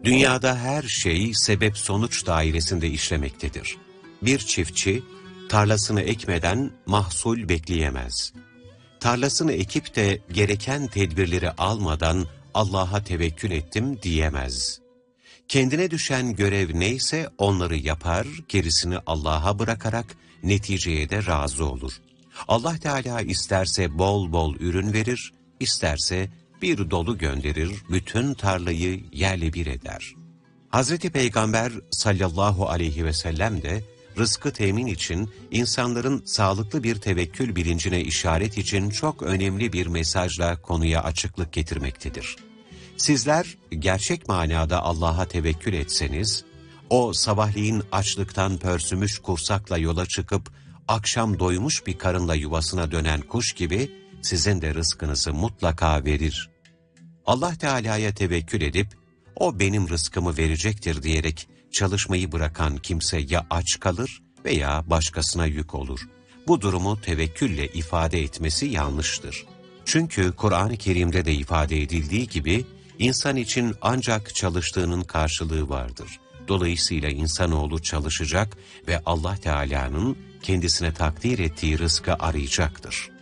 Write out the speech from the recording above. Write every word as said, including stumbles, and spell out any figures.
Dünyada her şey sebep-sonuç dairesinde işlemektedir. Bir çiftçi, tarlasını ekmeden mahsul bekleyemez. Tarlasını ekip de gereken tedbirleri almadan Allah'a tevekkül ettim diyemez. Kendine düşen görev neyse onları yapar, gerisini Allah'a bırakarak neticeye de razı olur. Allah Teala isterse bol bol ürün verir, isterse bir dolu gönderir, bütün tarlayı yerle bir eder. Hazreti Peygamber sallallahu aleyhi ve sellem de rızkı temin için insanların sağlıklı bir tevekkül bilincine işaret için çok önemli bir mesajla konuya açıklık getirmektedir. Sizler gerçek manada Allah'a tevekkül etseniz, o sabahleyin açlıktan pörsümüş kursakla yola çıkıp akşam doymuş bir karınla yuvasına dönen kuş gibi sizin de rızkınızı mutlaka verir. Allah Teala'ya tevekkül edip, o benim rızkımı verecektir diyerek çalışmayı bırakan kimse ya aç kalır veya başkasına yük olur. Bu durumu tevekkülle ifade etmesi yanlıştır. Çünkü Kur'an-ı Kerim'de de ifade edildiği gibi, insan için ancak çalıştığının karşılığı vardır. Dolayısıyla insanoğlu çalışacak ve Allah Teala'nın kendisine takdir ettiği rızkı arayacaktır.